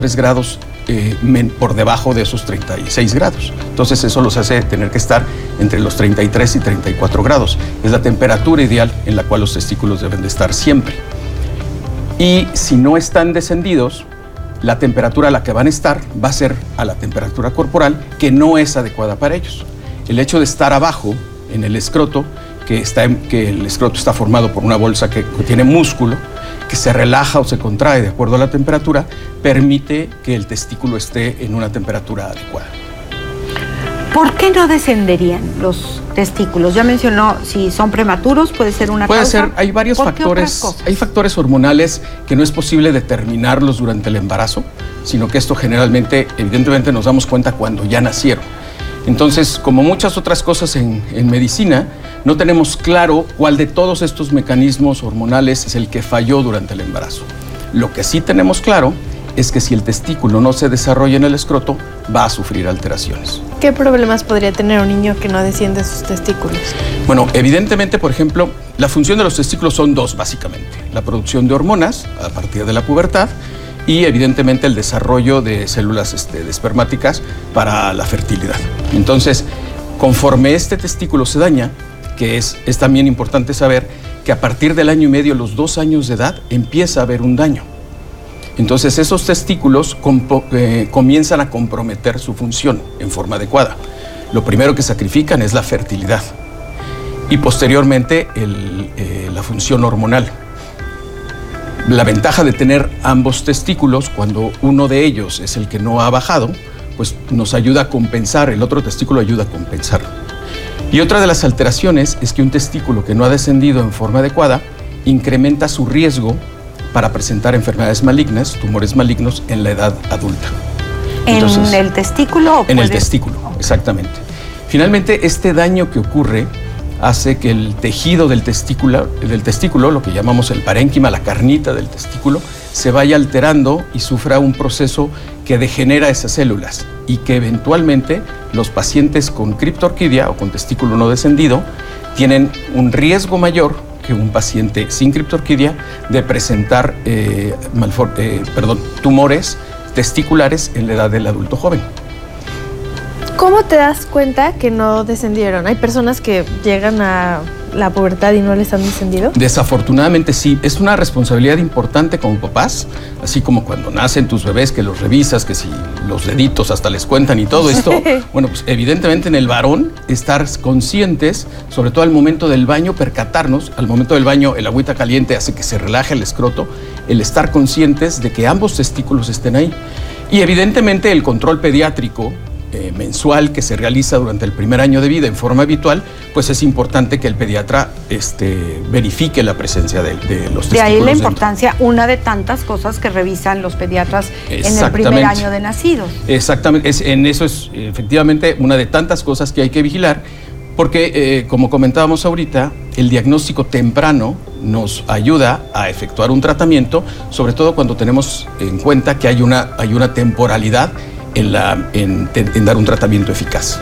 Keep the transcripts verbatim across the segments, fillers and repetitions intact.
tres grados eh, men, por debajo de esos treinta y seis grados. Entonces eso los hace tener que estar entre los treinta y tres y treinta y cuatro grados. Es la temperatura ideal en la cual los testículos deben de estar siempre. Y si no están descendidos, la temperatura a la que van a estar va a ser a la temperatura corporal, que no es adecuada para ellos. El hecho de estar abajo en el escroto, que, está en, que el escroto está formado por una bolsa que, que tiene músculo, que se relaja o se contrae de acuerdo a la temperatura, permite que el testículo esté en una temperatura adecuada. ¿Por qué no descenderían los testículos? Ya mencionó, si son prematuros, puede ser una Puede causa. ser, hay varios factores, hay factores hormonales que no es posible determinarlos durante el embarazo, sino que esto generalmente, evidentemente nos damos cuenta cuando ya nacieron. Entonces, como muchas otras cosas en, en medicina, no tenemos claro cuál de todos estos mecanismos hormonales es el que falló durante el embarazo. Lo que sí tenemos claro es que si el testículo no se desarrolla en el escroto, va a sufrir alteraciones. ¿Qué problemas podría tener un niño que no desciende sus testículos? Bueno, evidentemente, por ejemplo, la función de los testículos son dos, básicamente. La producción de hormonas a partir de la pubertad y, evidentemente, el desarrollo de células este, espermáticas para la fertilidad. Entonces, conforme este testículo se daña, que es, es también importante saber que a partir del año y medio, los dos años de edad, empieza a haber un daño. Entonces esos testículos eh, comienzan a comprometer su función en forma adecuada. Lo primero que sacrifican es la fertilidad y posteriormente el, eh, la función hormonal. La ventaja de tener ambos testículos, cuando uno de ellos es el que no ha bajado, pues nos ayuda a compensar, el otro testículo ayuda a compensar. Y otra de las alteraciones es que un testículo que no ha descendido en forma adecuada incrementa su riesgo para presentar enfermedades malignas, tumores malignos en la edad adulta. Entonces, ¿en el testículo? ¿O en puede... el testículo, exactamente. Finalmente, este daño que ocurre hace que el tejido del testículo, del testículo, lo que llamamos el parénquima, la carnita del testículo, se vaya alterando y sufra un proceso que degenera esas células y que eventualmente los pacientes con criptorquidia o con testículo no descendido tienen un riesgo mayor que un paciente sin criptorquidia de presentar eh, malfor eh, perdón, tumores testiculares en la edad del adulto joven. ¿Cómo te das cuenta que no descendieron? ¿Hay personas que llegan a la pubertad y no les han descendido? Desafortunadamente sí, es una responsabilidad importante como papás, así como cuando nacen tus bebés que los revisas, que si los deditos hasta les cuentan y todo esto. Bueno, pues evidentemente en el varón estar conscientes, sobre todo al momento del baño, percatarnos, al momento del baño el agüita caliente hace que se relaje el escroto, el estar conscientes de que ambos testículos estén ahí. Y evidentemente el control pediátrico Eh, mensual que se realiza durante el primer año de vida en forma habitual, pues es importante que el pediatra este, verifique la presencia de, de los testículos. De ahí la dentro. importancia, una de tantas cosas que revisan los pediatras en el primer año de nacidos. Exactamente, es, en eso es efectivamente una de tantas cosas que hay que vigilar, porque eh, como comentábamos ahorita, el diagnóstico temprano nos ayuda a efectuar un tratamiento, sobre todo cuando tenemos en cuenta que hay una, hay una temporalidad En, la, en, en dar un tratamiento eficaz.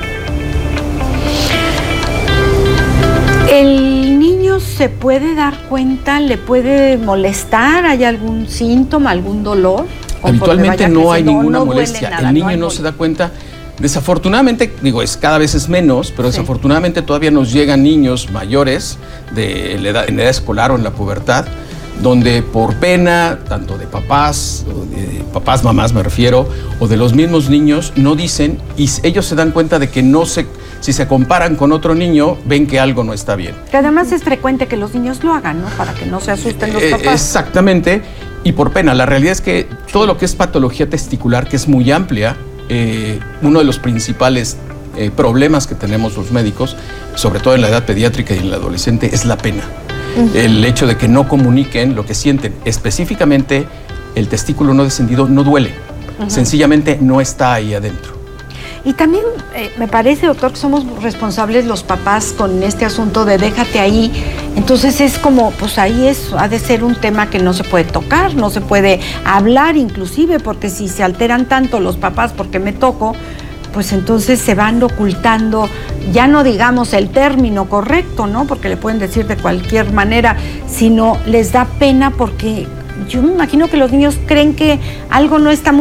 ¿El niño se puede dar cuenta, le puede molestar, hay algún síntoma, algún dolor? Habitualmente no hay ninguna no molestia, nada, el niño no, no no se da cuenta. Desafortunadamente, digo, es cada vez es menos, pero sí, desafortunadamente todavía nos llegan niños mayores de la edad, en edad escolar o en la pubertad, donde por pena, tanto de papás, o de papás, mamás me refiero, o de los mismos niños, no dicen, y ellos se dan cuenta de que no se, si se comparan con otro niño, ven que algo no está bien. Que además es frecuente que los niños lo hagan, ¿no? Para que no se asusten los papás. Exactamente, y por pena. La realidad es que todo lo que es patología testicular, que es muy amplia, eh, uno de los principales eh, problemas que tenemos los médicos, sobre todo en la edad pediátrica y en la adolescente, es la pena. Uh-huh. El hecho de que no comuniquen lo que sienten. Específicamente, el testículo no descendido no duele. Uh-huh. Sencillamente no está ahí adentro. Y también eh, me parece, doctor, que somos responsables los papás con este asunto de déjate ahí. Entonces es como, pues ahí es, ha de ser un tema que no se puede tocar, no se puede hablar inclusive, porque si se alteran tanto los papás porque me toco, pues entonces se van ocultando, ya no digamos el término correcto, ¿no? Porque le pueden decir de cualquier manera, sino les da pena porque yo me imagino que los niños creen que algo no está muy